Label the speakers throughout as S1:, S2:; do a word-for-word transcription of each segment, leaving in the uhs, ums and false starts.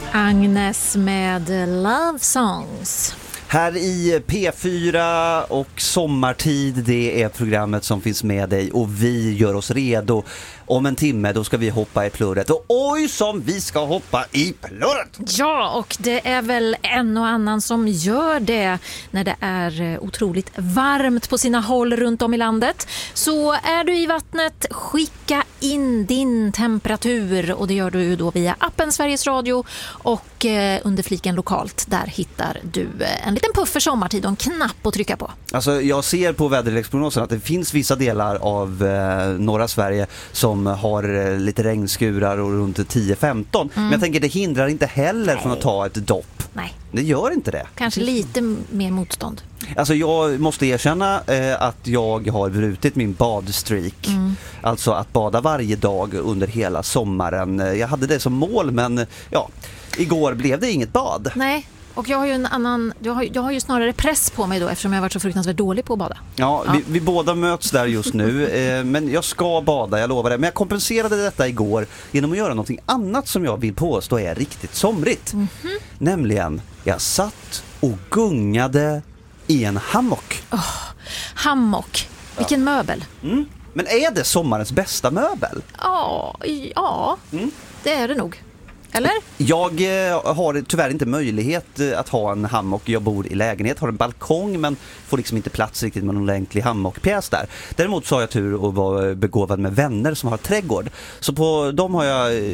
S1: Agnes med Love Songs.
S2: Här i P fyra och Sommartid, det är programmet som finns med dig och vi gör oss redo. Om en timme då ska vi hoppa i plurret. Och oj som vi ska hoppa i plurret!
S1: Ja, och det är väl en och annan som gör det när det är otroligt varmt på sina håll runt om i landet. Så är du i vattnet, skicka in din temperatur och det gör du då via appen Sveriges Radio och eh, under fliken lokalt. Där hittar du en liten puff för sommartid och en knapp att trycka på.
S2: Alltså jag ser på väderleksprognosen att det finns vissa delar av eh, norra Sverige som har eh, lite regnskurar och runt tio femton. Mm. Men jag tänker det hindrar inte heller Nej. från att ta ett dopp.
S1: Nej.
S2: Det gör inte det.
S1: Kanske lite mer motstånd.
S2: Alltså jag måste erkänna eh, att jag har brutit min badstreak. Mm. Alltså att bada varje dag under hela sommaren. Jag hade det som mål men ja, igår blev det inget bad.
S1: Nej. Och jag har ju en annan, jag har, jag har ju snarare press på mig då eftersom jag har varit så fruktansvärt dålig på att bada.
S2: Ja, ja. Vi, vi båda möts där just nu, eh, men jag ska bada, jag lovar det. Men jag kompenserade detta igår genom att göra någonting annat som jag vill påstå är riktigt somrigt. Mm-hmm. Nämligen, jag satt och gungade i en hammock.
S1: Oh, hammock, vilken ja. möbel.
S2: Mm. Men är det sommarens bästa möbel?
S1: Ja, ja mm. det är det nog. Eller?
S2: Jag eh, har tyvärr inte möjlighet eh, att ha en hammock. Jag bor i lägenhet, har en balkong men får liksom inte plats riktigt med någon ordentlig hammockpjäs där. Däremot så har jag tur att vara begåvad med vänner som har trädgård. Så på dem har jag eh,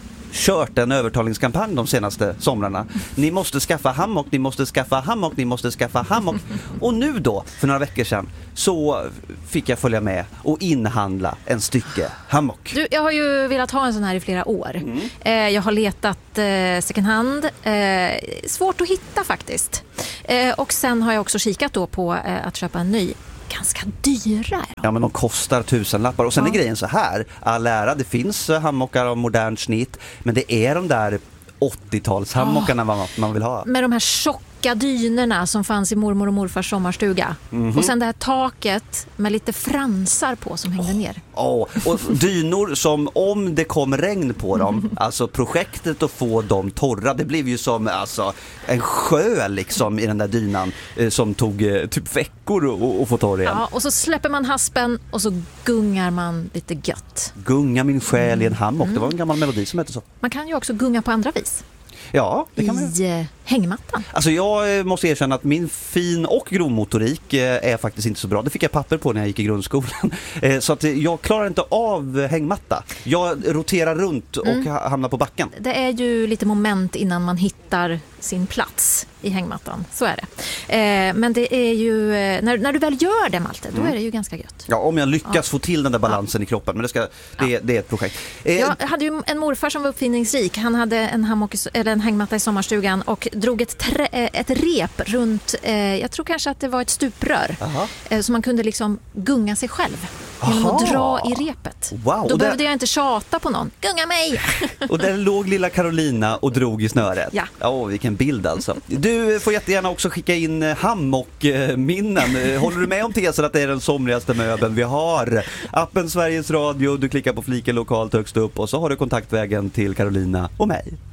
S2: kört en övertalningskampanj de senaste somrarna. Ni måste skaffa hammock, ni måste skaffa hammock, ni måste skaffa hammock. Och nu då, för några veckor sedan, så fick jag följa med och inhandla en stycke hammock.
S1: Du, jag har ju velat ha en sån här i flera år. Mm. Eh, jag har letat eh, second hand. Eh, svårt att hitta faktiskt. Eh, och sen har jag också kikat då på eh, att köpa en ny. Ganska dyra.
S2: Ja, men de kostar tusenlappar. Och sen ja. är grejen så här. All ära, det finns hammockar av modern snitt. Men det är de där åttio-tals hammockarna oh. man vill ha.
S1: Med de här tjocka dynerna som fanns i mormor och morfars sommarstuga. Mm-hmm. Och sen det här taket med lite fransar på som hängde oh. ner.
S2: Oh. Och dynor som om det kom regn på dem, alltså projektet att få dem torra, det blev ju som alltså, en sjö liksom i den där dynan eh, som tog eh, typ veckor att få torr igen.
S1: Ja, och så släpper man haspen och så gungar man lite gött.
S2: Gunga min själ i en hammock, mm. det var en gammal melodi som hette så.
S1: Man kan ju också gunga på andra vis.
S2: Ja, det kan man
S1: I eh, hängmattan.
S2: Alltså jag måste erkänna att min fin- och grovmotorik eh, är faktiskt inte så bra. Det fick jag papper på när jag gick i grundskolan. Eh, så att jag klarar inte av hängmatta. Jag roterar runt och mm. hamnar på backen.
S1: Det är ju lite moment innan man hittar sin plats i hängmattan. Så är det. Eh, men det är ju, eh, när, när du väl gör det, Malte, då mm. är det ju ganska gött.
S2: Ja, om jag lyckas ja. få till den där balansen ja. i kroppen. Men det, ska, det, ja. det är ett projekt. Eh,
S1: jag hade ju en morfar som var uppfinningsrik. Han hade en, hammock, eller en hängmatta i sommarstugan och drog ett, trä, ett rep runt, eh, jag tror kanske att det var ett stuprör. Eh, så man kunde liksom gunga sig själv genom att dra i repet.
S2: Wow.
S1: Då
S2: och
S1: behövde
S2: där...
S1: jag inte tjata på någon. Gunga mig!
S2: Och där låg lilla Carolina och drog i snöret.
S1: Ja.
S2: Åh, vilken bild alltså. Du får jättegärna också skicka in hammockminnen. Håller du med om tesen att det är den somrigaste möbeln vi har? Appen Sveriges Radio, du klickar på fliken lokalt högst upp och så har du kontaktvägen till Carolina och mig.